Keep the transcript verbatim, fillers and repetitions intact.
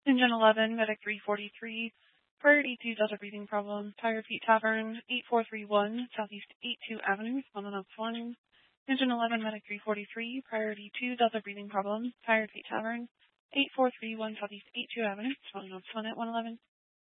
Engine eleven, Medic three forty-three, Priority two Delta Breathing Problem, Tired Feet Tavern, eight four three one, Southeast eighty-two Avenue, responding on one. Engine eleven, Medic three forty-three, Priority two Delta Breathing Problem, Tired Feet Tavern, eight four three one, Southeast eighty-two Avenue, responding on one at one eleven.